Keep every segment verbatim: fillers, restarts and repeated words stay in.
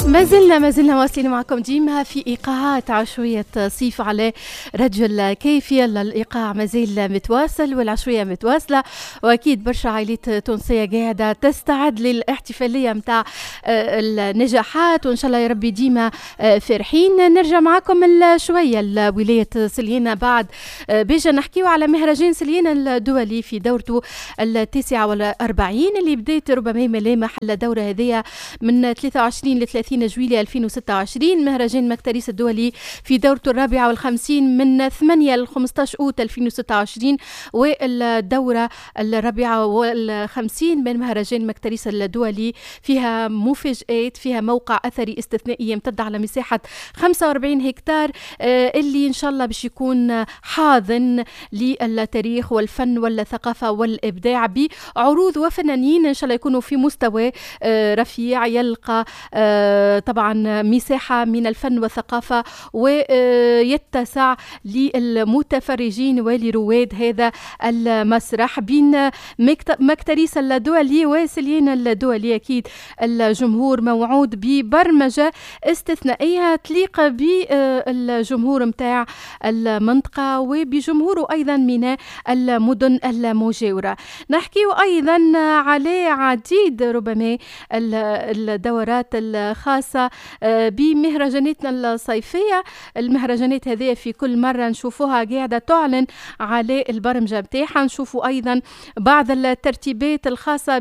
ما زلنا ما زلنا واصلين معكم ديما في إيقاعات عشوية صيف على راديو الكيفية. الإيقاع ما زال متواصل والعشوية متواصلة، وأكيد برشا عائلات تونسية قاعدة تستعد للاحتفالية متاع النجاحات، وإن شاء الله يا ربي ديما فرحين. نرجع معكم شوية لولاية سليانة بعد بيجا نحكيو على مهرجان سليانة الدولي في دورته التاسعة والأربعين اللي بدأت ربما ملامح الدورة هذه من ثلاثة وعشرين ل ثلاثين جويلية ألفين وستة وعشرين. مهرجان مكتريس الدولي في دورته الرابعة والخمسين من ثمانية ل خمسة عشر أوت ألفين وستة وعشرين، والدورة الرابعة والخمسين من مهرجان مكتريس الدولي فيها مفاجآت، فيها موقع أثري استثنائي يمتد على مساحة خمسة وأربعين هكتار اللي إن شاء الله باش يكون حاضن للتاريخ والفن والثقافة والإبداع بعروض وفنانين إن شاء الله يكونوا في مستوى رفيع، يلقى طبعا مساحة من الفن والثقافة ويتسع للمتفرجين ولرواد هذا المسرح بين مكتريس الدولي وسليانة الدولي. أكيد الجمهور موعود ببرمجة استثنائية تليق بالجمهور متاع المنطقة وبجمهوره أيضا من المدن المجاورة. نحكي أيضا على عديد ربما الدورات الخاصة بمهرجاناتنا الصيفية. المهرجانات هذه في كل مرة نشوفوها قاعدة تعلن على البرمجة بتاعها، نشوفوا أيضا بعض الترتيبات الخاصة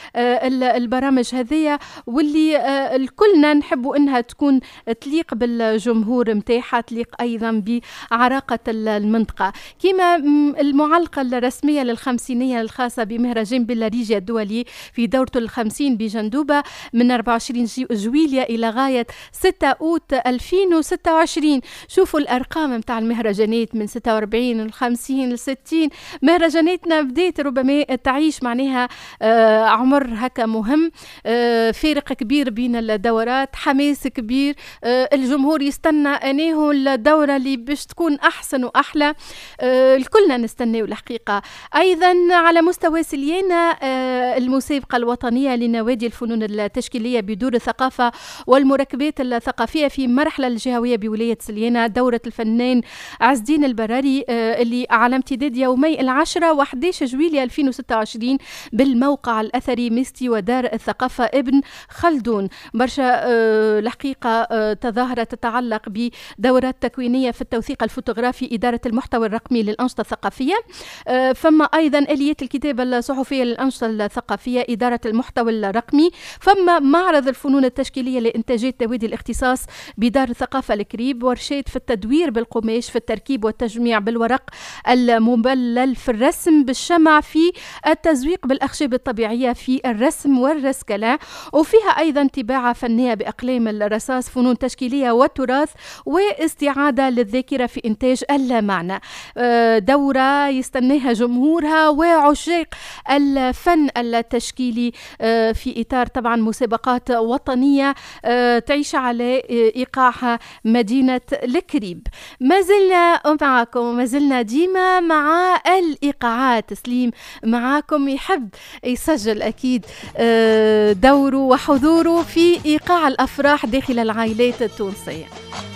بالبرامج هذه واللي الكلنا نحبوا إنها تكون تليق بالجمهور متاعها، تليق أيضا بعراقة المنطقة، كما المعلقة الرسمية للخمسينية الخاصة بمهرجان بلاريجيا الدولي في دورته الخمسين بجندوبة من أربعة وعشرين جويلية إلى غاية ستة أوت ألفين وستة وعشرين. شوفوا الأرقام متاع المهرجانات من ستة وأربعين لخمسين لستين. مهرجاناتنا بديت ربما تعيش معناها آه عمر هكا مهم، آه فارق كبير بين الدورات، حماس كبير، آه الجمهور يستنى أنه الدورة اللي باش تكون أحسن وأحلى. آه الكلنا نستناو الحقيقة. أيضا على مستوى سليانة آه المسابقة الوطنية لنوادي الفنون التشكيلية بدور الثقافة والمركبات الثقافية في مرحلة الجهوية بولاية سليانة، دورة الفنان عز الدين البراري آه اللي على امتداد يومي العشرة وأحد عشر جويلية ألفين وستة وعشرين بالموقع الأثري ميستي ودار الثقافة ابن خلدون. برشا آه الحقيقة آه تظاهرة تتعلق بدورات تكوينية في التوثيق الفوتوغرافي، إدارة المحتوى الرقمي للأنشطة الثقافية، آه فما أيضا آليات الكتابة الصحفية للأنشطة الثقافية، إدارة المحتوى الرقمي، فما معرض الفنون التشكيلية لإنتاجات نوادي الاختصاص بدار الثقافة الكريب، ورشات في التدوير بالقماش، في التركيب والتجميع بالورق المبلل، في الرسم بالشمع، في التزويق بالأخشاب الطبيعية، في الرسم والرسكلة، وفيها أيضا طباعة فنية بأقلام الرصاص، فنون تشكيلية والتراث، واستعادة للذاكرة في إنتاج اللامعنى. دورة يستناها جمهورها وعشاق الفن التشكيلي في إطار طبعا مسابقات وطنية تعيش على إيقاعها مدينة الكريب. ما زلنا معكم، ما زلنا ديما مع الإيقاعات. سليم معاكم يحب يسجل أكيد دوره وحضوره في إيقاع الأفراح داخل العائلات التونسية.